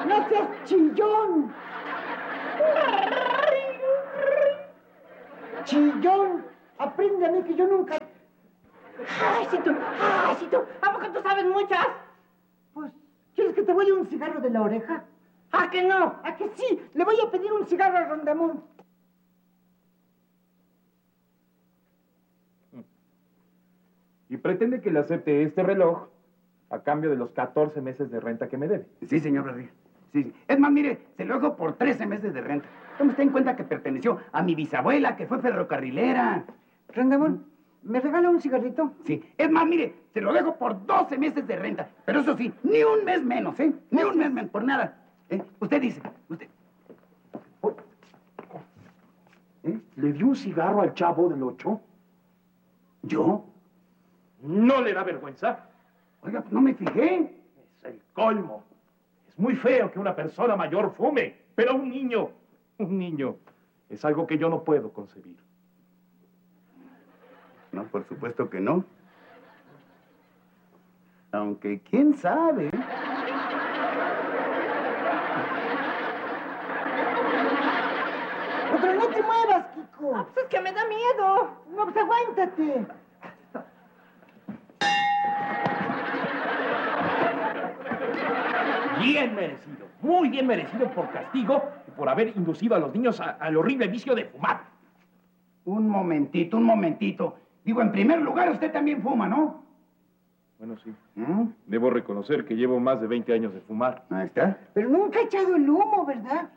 ¡No seas chillón! ¡Chillón! Aprende a mí que yo nunca... ¡Ay, si tú! ¡Ay, si tú! ¿A poco tú sabes muchas? Pues, ¿quieres que te vaya un cigarro de la oreja? ¿A que no? ¿A que sí? Le voy a pedir un cigarro a Rondamón. Y pretende que le acepte este reloj a cambio de los 14 meses de renta que me debe. Sí, señor Barriga. Sí, sí. Es más, mire, se lo dejo por 13 meses de renta. Tome usted en cuenta que perteneció a mi bisabuela, que fue ferrocarrilera. Rondamón, ¿me regala un cigarrito? Sí. Es más, mire, se lo dejo por 12 meses de renta. Pero eso sí, ni un mes menos, ¿eh? Ni un mes menos, por nada. Usted dice, usted. ¿Le dio un cigarro al chavo del 8? ¿Yo? ¿No le da vergüenza? Oiga, pues no me fijé. Es el colmo. Es muy feo que una persona mayor fume, pero un niño, es algo que yo no puedo concebir. No, por supuesto que no. Aunque, ¿quién sabe? Pero no te muevas, Kiko. Pues es que me da miedo. No, pues aguántate. Bien merecido, muy bien merecido por castigo y por haber inducido a los niños al horrible vicio de fumar. Un momentito, un momentito. Digo, en primer lugar, usted también fuma, ¿no? Bueno, sí. Debo reconocer que llevo más de 20 años de fumar. Ahí está. Pero nunca he echado el humo, ¿verdad?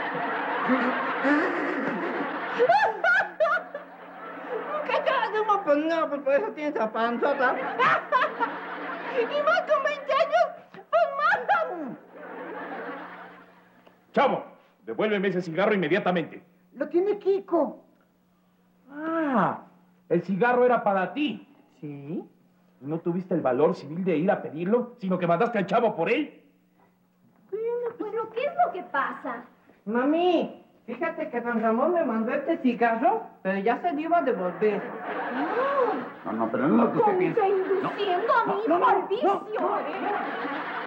¿Qué cara de humo? Pues no, pues por eso tienes esa panzota. Y más con 20 años, pues matan. Chavo, devuélveme ese cigarro inmediatamente. Lo tiene Kiko. Ah, el cigarro era para ti. ¿Sí? ¿Y no tuviste el valor civil de ir a pedirlo, sino que mandaste al chavo por él? Bueno, ¿qué es lo que pasa? Mami, fíjate que don Ramón me mandó este cigarro, pero ya se lo iba a devolver. No, pero no es lo que usted ¿Cómo piensa. está induciendo a mi hijo al vicio?